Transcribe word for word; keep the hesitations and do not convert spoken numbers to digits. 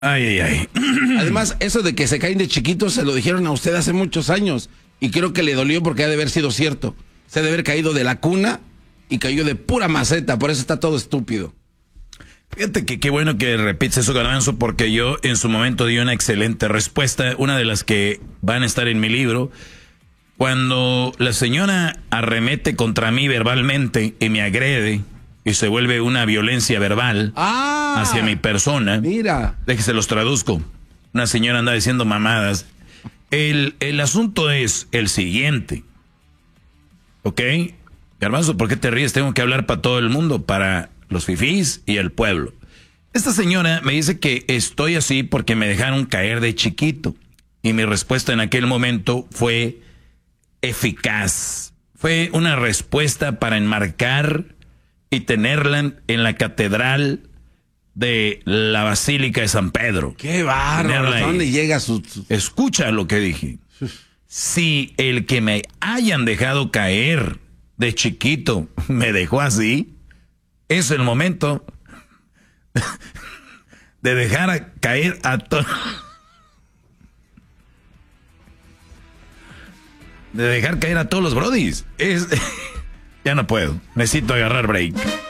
Ay, ay, ay. Además, eso de que se caen de chiquitos se lo dijeron a usted hace muchos años. Y creo que le dolió porque ha de haber sido cierto. Se ha de haber caído de la cuna y cayó de pura maceta. Por eso está todo estúpido. Fíjate que qué bueno que repites eso, Garbanzo, porque yo en su momento di una excelente respuesta, una de las que van a estar en mi libro. Cuando la señora arremete contra mí verbalmente y me agrede y se vuelve una violencia verbal ah, hacia mi persona, mira, déjese los traduzco. Una señora anda diciendo mamadas. El, el asunto es el siguiente, ¿ok? Garbanzo, ¿por qué te ríes? Tengo que hablar para todo el mundo, para los fifís y el pueblo. Esta señora me dice que estoy así porque me dejaron caer de chiquito. Y mi respuesta en aquel momento fue eficaz. Fue una respuesta para enmarcar y tenerla en la catedral de la Basílica de San Pedro. ¡Qué bárbaro! ¿A dónde llega su, su...? Escucha lo que dije. Si el que me hayan dejado caer de chiquito me dejó así, es el momento de dejar a caer a todos. De dejar caer a todos los brodis. Es... Ya no puedo. Necesito agarrar break.